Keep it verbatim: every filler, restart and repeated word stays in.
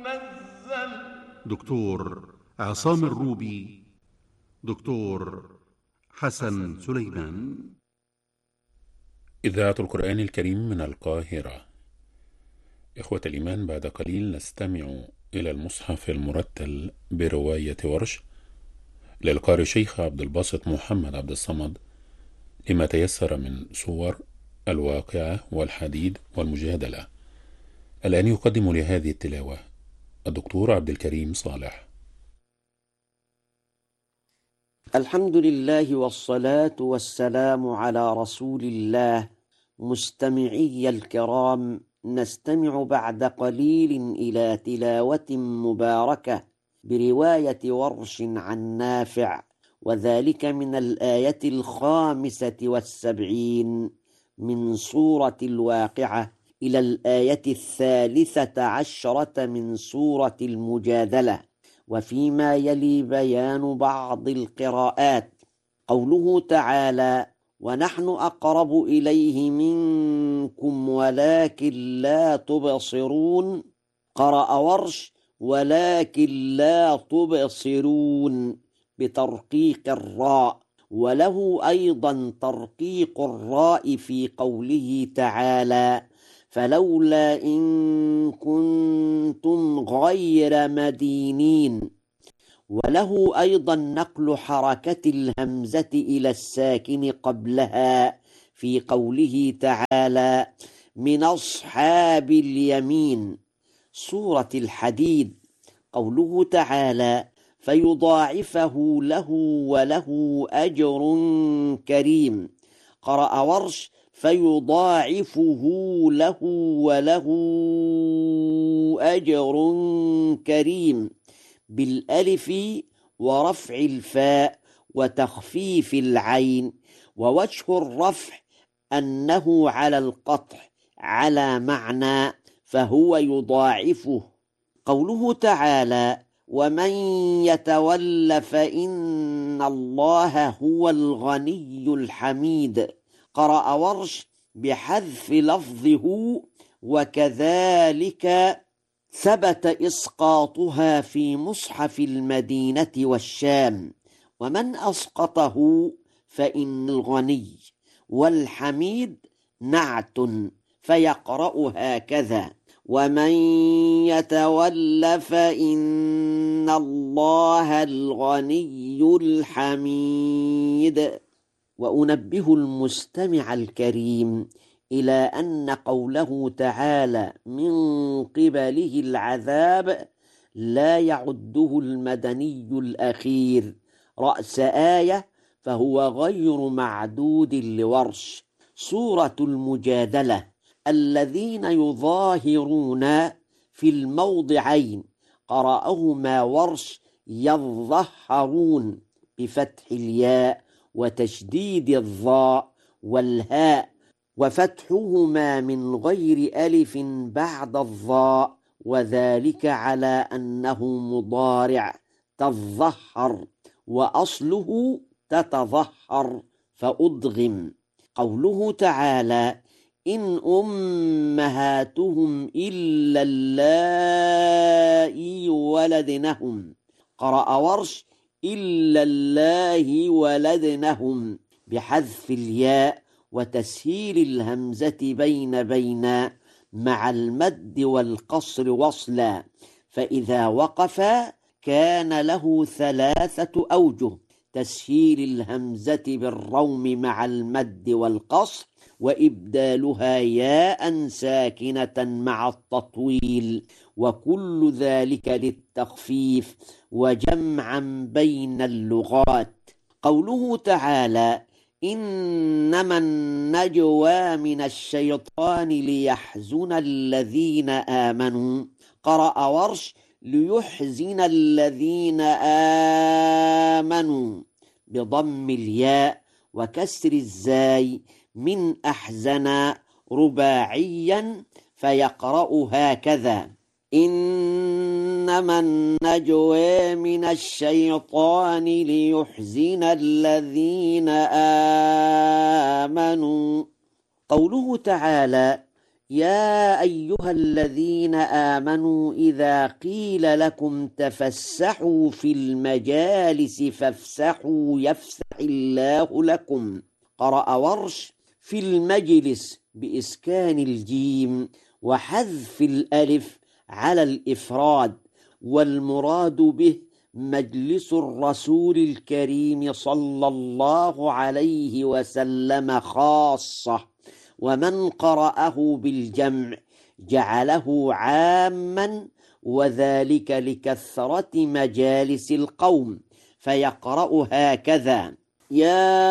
المنزل دكتور عصام الروبي، دكتور حسن سليمان. إذاعة القرآن الكريم من القاهرة. إخوة الإيمان، بعد قليل نستمع إلى المصحف المرتل برواية ورش للقارئ شيخ عبد الباسط محمد عبد الصمد، لما تيسر من صور الواقعة والحديد والمجادلة. الآن يقدم لهذه التلاوة الدكتور عبد الكريم صالح. الحمد لله والصلاة والسلام على رسول الله. مستمعي الكرام، نستمع بعد قليل إلى تلاوة مباركة برواية ورش عن نافع، وذلك من الآية الخامسة والسبعين من سورة الواقعة إلى الآية الثالثة عشرة من سورة المجادلة، وفيما يلي بيان بعض القراءات. قوله تعالى: ونحن أقرب إليه منكم ولكن لا تبصرون. قرأ ورش ولكن لا تبصرون بترقيق الراء، وله أيضا ترقيق الراء في قوله تعالى: فلولا إن كنتم غير مدينين. وله أيضا نقل حركة الهمزة إلى الساكن قبلها في قوله تعالى: من أصحاب اليمين. سورة الحديد. قوله تعالى: فيضاعفه له وله أجر كريم. قرأ ورش: فيضاعفه له وله أجر كريم بالألف ورفع الفاء وتخفيف العين، ووجه الرفع أنه على القطع على معنى فهو يضاعفه. قوله تعالى: ومن يتول فإن الله هو الغني الحميد. قرأ ورش بحذف لفظه وكذلك ثبت إسقاطها في مصحف المدينة والشام. ومن أسقطه فإن الغني والحميد نعت، فيقرأ هكذا: ومن يتول فإن الله الغني الحميد. وأنبه المستمع الكريم إلى أن قوله تعالى من قبله العذاب لا يعده المدني الأخير رأس آية، فهو غير معدود لورش. سورة المجادلة. الذين يظاهرون في الموضعين. قرأهما ورش يظهرون بفتح الياء وتشديد الظاء والهاء، وفتحهما من غير ألف بعد الظاء، وذلك على أنه مضارع تظهر، وأصله تتظهر فأدغم. قوله تعالى: إن أمهاتهم إلا اللائي ولدنهم. قرأ ورش إلا الله ولدنهم بحذف الياء وتسهيل الهمزة بين بين مع المد والقصر وصلا، فإذا وقف كان له ثلاثة أوجه: تسهيل الهمزة بالروم مع المد والقصر، وإبدالها ياء ساكنة مع التطويل، وكل ذلك للتخفيف وجمعا بين اللغات. قوله تعالى: إنما النجوى من الشيطان ليحزن الذين آمنوا. قرأ ورش ليحزن الذين آمنوا بضم الياء وكسر الزاي من أحزن رباعيا، فيقرأ هكذا: إنما النجوى من الشيطان ليحزن الذين آمنوا. قوله تعالى: يا أيها الذين آمنوا إذا قيل لكم تفسحوا في المجالس فافسحوا يفسح الله لكم. قرأ ورش في المجلس بإسكان الجيم وحذف الألف على الإفراد، والمراد به مجلس الرسول الكريم صلى الله عليه وسلم خاصة، ومن قرأه بالجمع جعله عاما، وذلك لكثرة مجالس القوم، فيقرأ هكذا: يا